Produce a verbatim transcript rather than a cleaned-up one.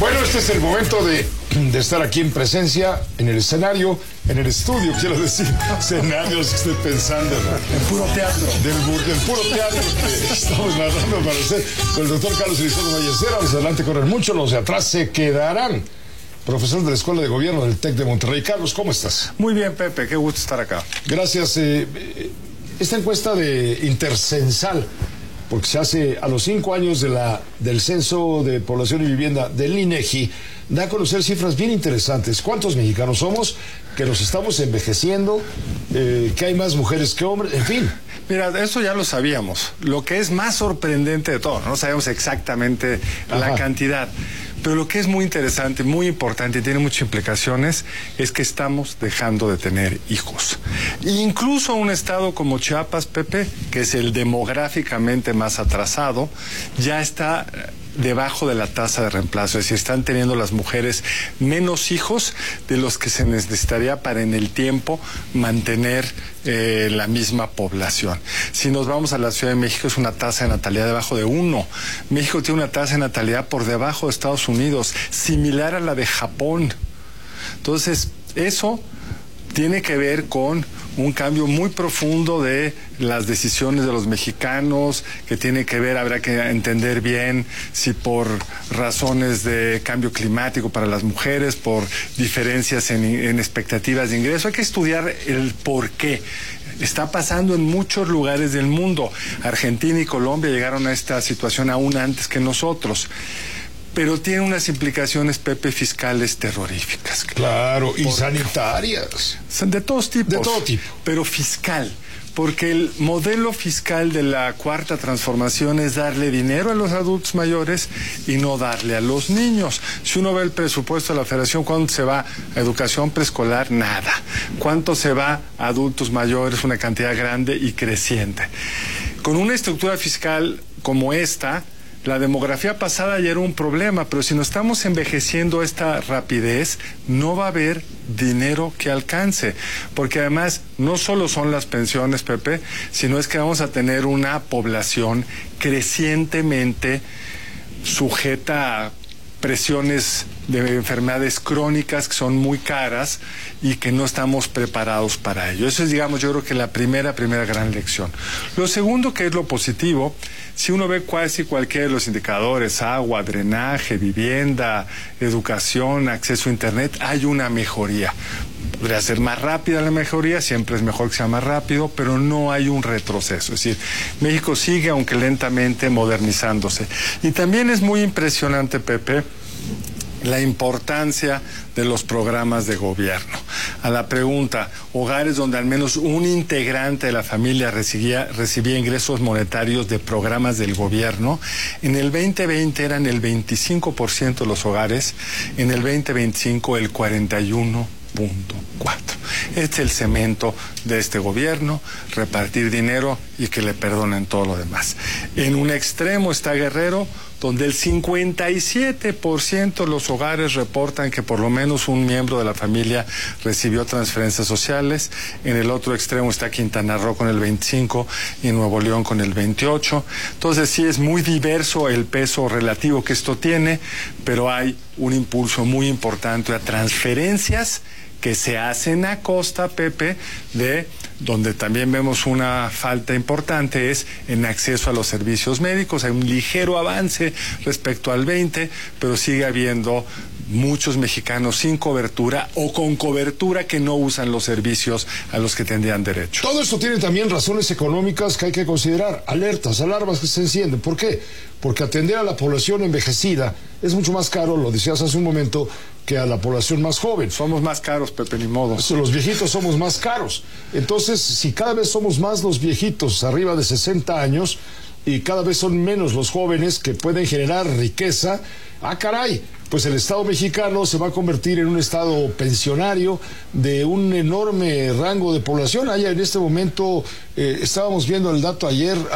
Bueno, este es el momento de, de estar aquí en presencia, en el escenario, en el estudio, quiero decir, escenarios que estoy pensando. El puro teatro. Del, del puro teatro que estamos narrando para usted, con el doctor Carlos Elizondo Ballesteros. Los de adelante corren mucho, los de atrás se quedarán. Profesor de la Escuela de Gobierno del TEC de Monterrey. Carlos, ¿cómo estás? Muy bien, Pepe, qué gusto estar acá. Gracias. Eh, esta encuesta de Intercensal, porque se hace a los cinco años de la, del Censo de Población y Vivienda del INEGI, da a conocer cifras bien interesantes. ¿Cuántos mexicanos somos? Que nos estamos envejeciendo, eh, que hay más mujeres que hombres, en fin. Mira, eso ya lo sabíamos. Lo que es más sorprendente de todo, no sabemos exactamente Ajá. la cantidad, pero lo que es muy interesante, muy importante y tiene muchas implicaciones es que estamos dejando de tener hijos. Incluso un estado como Chiapas, Pepe, que es el demográficamente más atrasado, ya está debajo de la tasa de reemplazo, es decir, están teniendo las mujeres menos hijos de los que se necesitaría para en el tiempo mantener eh, la misma población. Si nos vamos a la Ciudad de México, es una tasa de natalidad debajo de uno. México tiene una tasa de natalidad por debajo de Estados Unidos, similar a la de Japón. Entonces, eso tiene que ver con un cambio muy profundo de las decisiones de los mexicanos, que tiene que ver, habrá que entender bien si por razones de cambio climático para las mujeres, por diferencias en, en expectativas de ingreso, hay que estudiar el por qué. Está pasando en muchos lugares del mundo. Argentina y Colombia llegaron a esta situación aún antes que nosotros. Pero tiene unas implicaciones, Pepe, fiscales terroríficas. Claro, y sanitarias. De todos tipos. De todo tipo. Pero fiscal. Porque el modelo fiscal de la Cuarta Transformación es darle dinero a los adultos mayores y no darle a los niños. Si uno ve el presupuesto de la Federación, ¿cuánto se va a educación preescolar? Nada. ¿Cuánto se va a adultos mayores? Una cantidad grande y creciente. Con una estructura fiscal como esta, la demografía pasada ya era un problema, pero si nos estamos envejeciendo a esta rapidez, no va a haber dinero que alcance, porque además no solo son las pensiones, Pepe, sino es que vamos a tener una población crecientemente sujeta a presiones de enfermedades crónicas que son muy caras y que no estamos preparados para ello. Eso es, digamos, yo creo que la primera, primera gran lección. Lo segundo, que es lo positivo, si uno ve casi cualquiera de los indicadores, agua, drenaje, vivienda, educación, acceso a internet, hay una mejoría. Podría ser más rápida la mejoría, siempre es mejor que sea más rápido, pero no hay un retroceso. Es decir, México sigue, aunque lentamente, modernizándose. Y también es muy impresionante, Pepe, la importancia de los programas de gobierno. A la pregunta, hogares donde al menos un integrante de la familia recibía, recibía ingresos monetarios de programas del gobierno, en el veinte veinte eran el veinticinco por ciento de los hogares, en el veinte veinticinco el cuarenta y uno punto cuatro. Este es el cemento de este gobierno, repartir dinero y que le perdonen todo lo demás. En un extremo está Guerrero, donde el cincuenta y siete por ciento de los hogares reportan que por lo menos un miembro de la familia recibió transferencias sociales. En el otro extremo está Quintana Roo con el veinticinco y Nuevo León con el veintiocho. Entonces sí es muy diverso el peso relativo que esto tiene, pero hay un impulso muy importante a transferencias que se hacen a costa, Pepe, de donde también vemos una falta importante es en acceso a los servicios médicos. Hay un ligero avance respecto al veinte, pero sigue habiendo muchos mexicanos sin cobertura o con cobertura que no usan los servicios a los que tendrían derecho. Todo esto tiene también razones económicas que hay que considerar, alertas, alarmas que se encienden. ¿Por qué? Porque atender a la población envejecida es mucho más caro, lo decías hace un momento, que a la población más joven. Somos más caros, Pepe, ni modo. Los viejitos somos más caros. Entonces, si cada vez somos más los viejitos arriba de sesenta años y cada vez son menos los jóvenes que pueden generar riqueza, ah, caray, pues el Estado mexicano se va a convertir en un Estado pensionario de un enorme rango de población. Allá en este momento, eh, estábamos viendo el dato ayer,